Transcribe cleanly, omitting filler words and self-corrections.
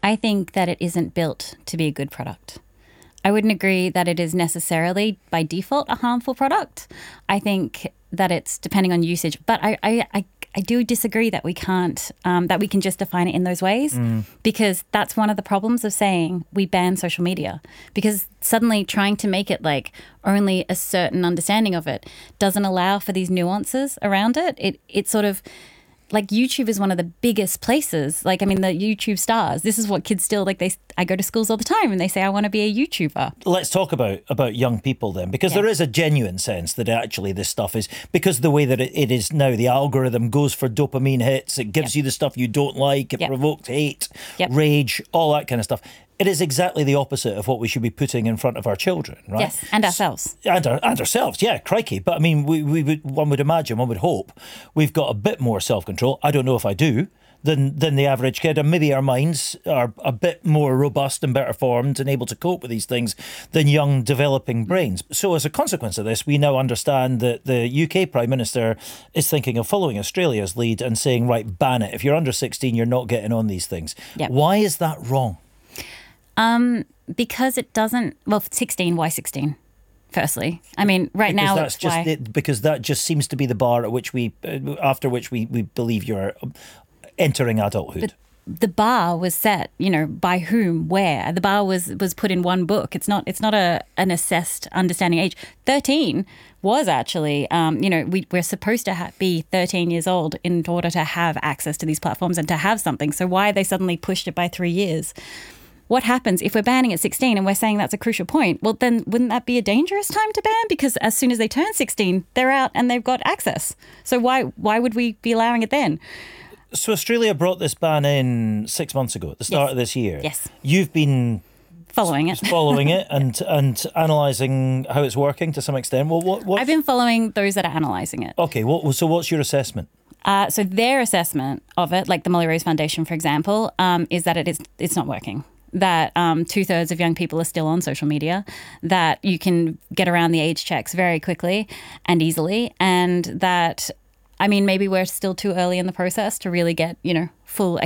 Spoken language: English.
I think that it isn't built to be a good product. I wouldn't agree that it is necessarily by default a harmful product. I think that it's depending on usage. But I do disagree that we can't, that we can just define it in those ways, because that's one of the problems of saying we ban social media, because suddenly trying to make it like only a certain understanding of it doesn't allow for these nuances around it. It sort of, like YouTube is one of the biggest places. Like, I mean, the YouTube stars, this is what kids still, like I go to schools all the time and they say, I want to be a YouTuber. Let's talk about young people then, because there is a genuine sense that actually this stuff is, because the way that it is now, the algorithm goes for dopamine hits, it gives you the stuff you don't like, it provokes hate, rage, all that kind of stuff. It is exactly the opposite of what we should be putting in front of our children, right? Yes, and ourselves. And ourselves, yeah, crikey. But I mean, one would imagine, one would hope, we've got a bit more self-control. I don't know if I do, than the average kid. And maybe our minds are a bit more robust and better formed and able to cope with these things than young developing brains. So as a consequence of this, we now understand that the UK Prime Minister is thinking of following Australia's lead and saying, right, ban it. If you're under 16, you're not getting on these things. Yep. Why is that wrong? Because it doesn't, well, 16, why 16? Firstly, I mean, right now, that's just it, because that just seems to be the bar at which after which we believe you're entering adulthood. But the bar was set, by whom, where. The bar was put in one book. It's not an assessed understanding age. 13 was actually, we're supposed to be 13 years old in order to have access to these platforms and to have something. So why they suddenly pushed it by 3 years? What happens if we're banning at 16 and we're saying that's a crucial point? Well, then wouldn't that be a dangerous time to ban? Because as soon as they turn 16, they're out and they've got access. So why would we be allowing it then? So Australia brought this ban in 6 months ago, at the start of this year. Yes. You've been following it and analysing how it's working to some extent. Well, what? I've been following those that are analysing it. Okay, so what's your assessment? So their assessment of it, like the Molly Rose Foundation, for example, is that it's not working. That 2/3 of young people are still on social media, that you can get around the age checks very quickly and easily, and that, I mean, maybe we're still too early in the process to really get, full